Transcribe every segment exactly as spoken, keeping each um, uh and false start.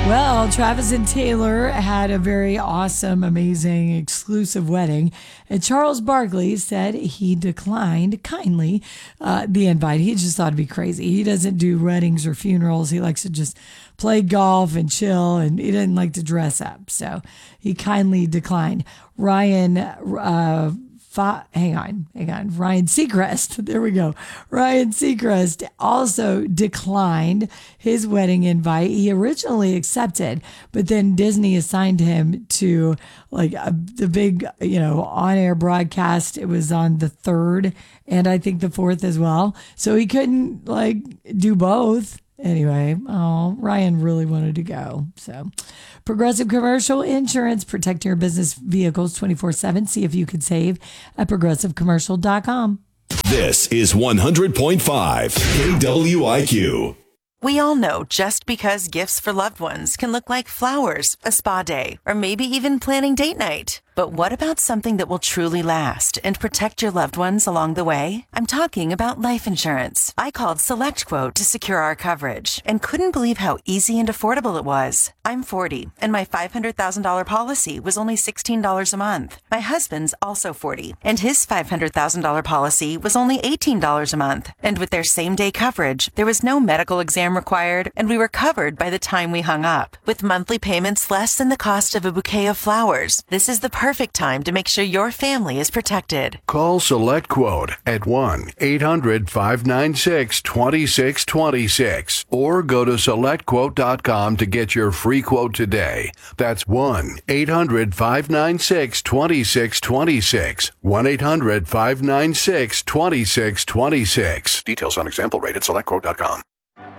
Well, Travis and Taylor had a very awesome, amazing, exclusive wedding. And Charles Barkley said he declined kindly uh, the invite. He just thought it'd be crazy. He doesn't do weddings or funerals. He likes to just play golf and chill, and he didn't like to dress up. So he kindly declined. Ryan, uh, Fa- hang on, hang on. Ryan Seacrest, there we go. Ryan Seacrest also declined his wedding invite. He originally accepted, but then Disney assigned him to like a, the big, you know, on-air broadcast. It was on the third and I think the fourth as well. So he couldn't like do both. Anyway, oh, Ryan really wanted to go. So Progressive Commercial Insurance, protect your business vehicles twenty-four seven. See if you could save at progressive commercial dot com. This is one hundred point five K W I Q. We all know just because gifts for loved ones can look like flowers, a spa day, or maybe even planning date night. But what about something that will truly last and protect your loved ones along the way? I'm talking about life insurance. I called SelectQuote to secure our coverage and couldn't believe how easy and affordable it was. I'm forty, and my five hundred thousand dollars policy was only sixteen dollars a month. My husband's also forty, and his five hundred thousand dollars policy was only eighteen dollars a month. And with their same-day coverage, there was no medical exam required, and we were covered by the time we hung up. With monthly payments less than the cost of a bouquet of flowers, this is the perfect time to make sure your family is protected. Call SelectQuote at one eight hundred five nine six two six two six or go to select quote dot com to get your free quote today. That's one eight hundred five nine six two six two six. one eight hundred five nine six two six two six. Details on example rate at select quote dot com.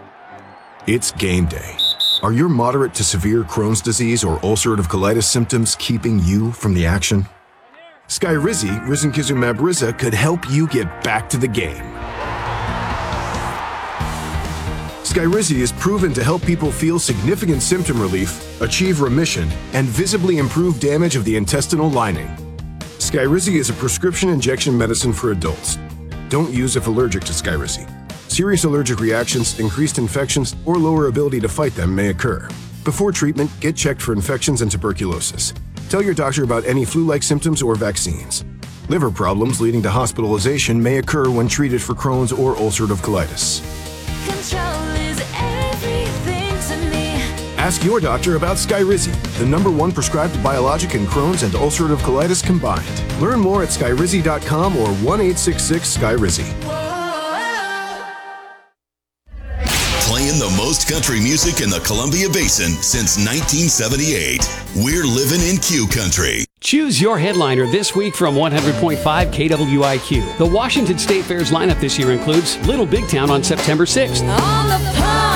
It's game day. Are your moderate to severe Crohn's disease or ulcerative colitis symptoms keeping you from the action? Skyrizi, risankizumab Riza, could help you get back to the game. Skyrizi is proven to help people feel significant symptom relief, achieve remission, and visibly improve damage of the intestinal lining. Skyrizi is a prescription injection medicine for adults. Don't use if allergic to Skyrizi. Serious allergic reactions, increased infections, or lower ability to fight them may occur. Before treatment, get checked for infections and tuberculosis. Tell your doctor about any flu-like symptoms or vaccines. Liver problems leading to hospitalization may occur when treated for Crohn's or ulcerative colitis. Control is everything to me. Ask your doctor about Skyrizi, the number one prescribed biologic in Crohn's and ulcerative colitis combined. Learn more at skyrizi dot com or one eight six six Skyrizi. Playing the most country music in the Columbia Basin since nineteen seventy-eight. We're living in Q Country. Choose your headliner this week from one hundred point five K W I Q. The Washington State Fair's lineup this year includes Little Big Town on September sixth. On the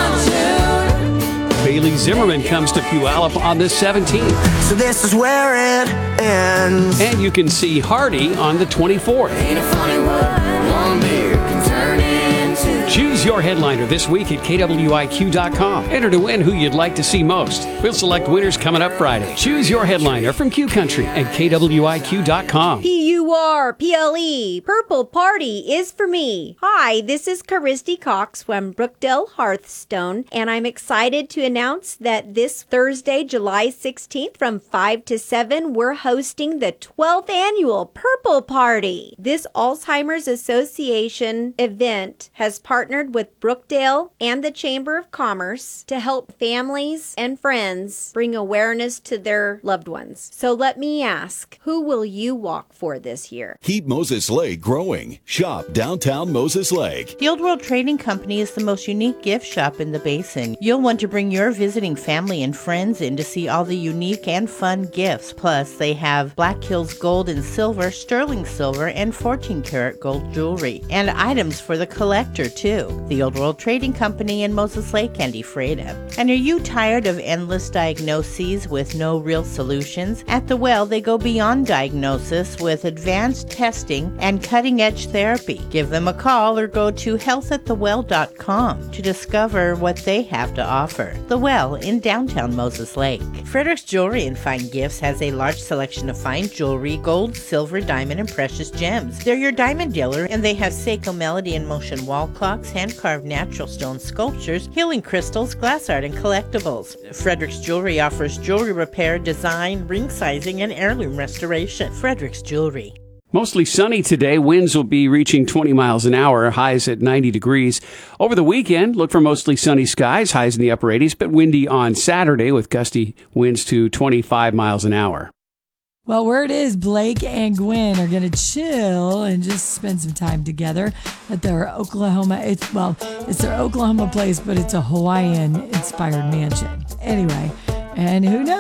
pontoon. Bailey Zimmerman comes to Puyallup on the seventeenth. So this is where it ends. And you can see Hardy on the twenty-fourth. Ain't it funny what one beer can turn into? Choose your headliner this week at K W I Q dot com. Enter to win who you'd like to see most. We'll select winners coming up Friday. Choose your headliner from Q Country at K W I Q dot com. P U R P L E, Purple Party is for me. Hi, this is Caristy Cox from Brookdale Hearthstone, and I'm excited to announce that this Thursday, July sixteenth, from five to seven, we're hosting the twelfth annual Purple Party. This Alzheimer's Association event has partnered with Brookdale and the Chamber of Commerce to help families and friends bring awareness to their loved ones. So let me ask, who will you walk for this year? Keep Moses Lake growing. Shop downtown Moses Lake. The Old World Trading Company is the most unique gift shop in the basin. You'll want to bring your visiting family and friends in to see all the unique and fun gifts. Plus, they have Black Hills gold and silver, sterling silver, and fourteen karat gold jewelry, and items for the collector, too. The Old World Trading Company in Moses Lake and Ephrata. And are you tired of endless diagnoses with no real solutions? At The Well, they go beyond diagnosis with advanced testing and cutting-edge therapy. Give them a call or go to health at the well dot com to discover what they have to offer. The Well in downtown Moses Lake. Frederick's Jewelry and Fine Gifts has a large selection of fine jewelry, gold, silver, diamond, and precious gems. They're your diamond dealer, and they have Seiko Melody and Motion wall clocks, hand hand-carved natural stone sculptures, healing crystals, glass art, and collectibles. Frederick's Jewelry offers jewelry repair, design, ring sizing, and heirloom restoration. Frederick's Jewelry. Mostly sunny today. Winds will be reaching twenty miles an hour, highs at ninety degrees. Over the weekend, look for mostly sunny skies, highs in the upper eighties, but windy on Saturday with gusty winds to twenty-five miles an hour. Well, word is Blake and Gwen are going to chill and just spend some time together at their Oklahoma. It's, well, it's their Oklahoma place, but it's a Hawaiian-inspired mansion. Anyway, and who knows?